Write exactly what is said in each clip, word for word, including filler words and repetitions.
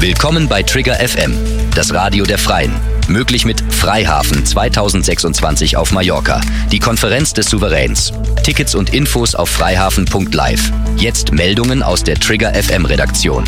Willkommen bei Trigger F M, das Radio der Freien. Möglich mit Freihafen zweitausendsechsundzwanzig auf Mallorca, die Konferenz des Souveräns. Tickets und Infos auf freihafen punkt live. Jetzt Meldungen aus der Trigger F M-Redaktion.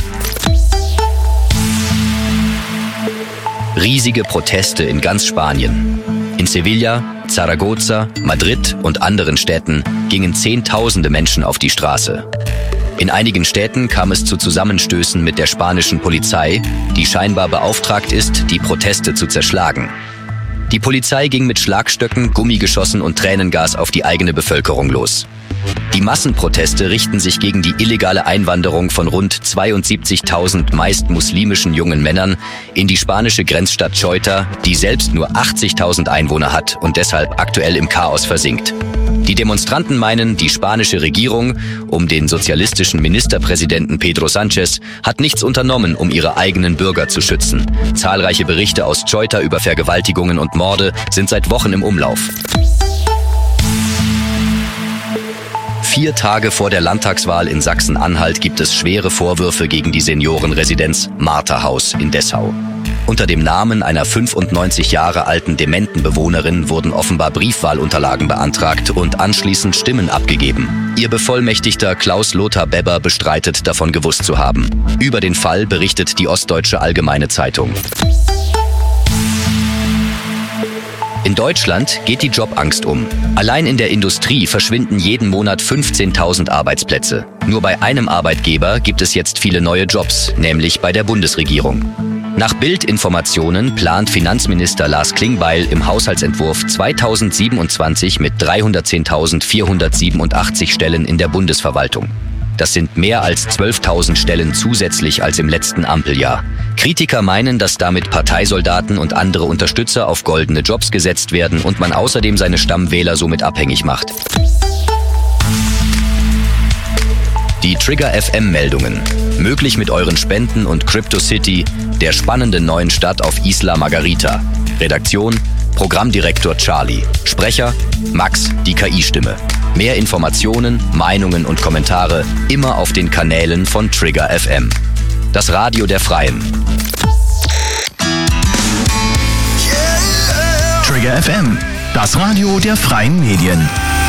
Riesige Proteste in ganz Spanien. In Sevilla, Zaragoza, Madrid und anderen Städten gingen Zehntausende Menschen auf die Straße. In einigen Städten kam es zu Zusammenstößen mit der spanischen Polizei, die scheinbar beauftragt ist, die Proteste zu zerschlagen. Die Polizei ging mit Schlagstöcken, Gummigeschossen und Tränengas auf die eigene Bevölkerung los. Die Massenproteste richten sich gegen die illegale Einwanderung von rund zweiundsiebzigtausend meist muslimischen jungen Männern in die spanische Grenzstadt Ceuta, die selbst nur achtzigtausend Einwohner hat und deshalb aktuell im Chaos versinkt. Die Demonstranten meinen, die spanische Regierung um den sozialistischen Ministerpräsidenten Pedro Sánchez hat nichts unternommen, um ihre eigenen Bürger zu schützen. Zahlreiche Berichte aus Ceuta über Vergewaltigungen und Morde sind seit Wochen im Umlauf. Vier Tage vor der Landtagswahl in Sachsen-Anhalt gibt es schwere Vorwürfe gegen die Seniorenresidenz Marterhaus in Dessau. Unter dem Namen einer fünfundneunzig Jahre alten dementen Bewohnerin wurden offenbar Briefwahlunterlagen beantragt und anschließend Stimmen abgegeben. Ihr Bevollmächtigter Klaus-Lothar Bebber bestreitet, davon gewusst zu haben. Über den Fall berichtet die Ostdeutsche Allgemeine Zeitung. In Deutschland geht die Jobangst um. Allein in der Industrie verschwinden jeden Monat fünfzehntausend Arbeitsplätze. Nur bei einem Arbeitgeber gibt es jetzt viele neue Jobs, nämlich bei der Bundesregierung. Nach Bild-Informationen plant Finanzminister Lars Klingbeil im Haushaltsentwurf zweitausendsiebenundzwanzig mit dreihundertzehntausendvierhundertsiebenundachtzig Stellen in der Bundesverwaltung. Das sind mehr als zwölftausend Stellen zusätzlich als im letzten Ampeljahr. Kritiker meinen, dass damit Parteisoldaten und andere Unterstützer auf goldene Jobs gesetzt werden und man außerdem seine Stammwähler somit abhängig macht. Die Trigger F M-Meldungen. Möglich mit euren Spenden und CryptoCity, der spannenden neuen Stadt auf Isla Margarita. Redaktion: Programmdirektor Charlie. Sprecher: Max, die K I-Stimme. Mehr Informationen, Meinungen und Kommentare immer auf den Kanälen von Trigger F M. Das Radio der Freien. Trigger F M, das Radio der Freien Medien.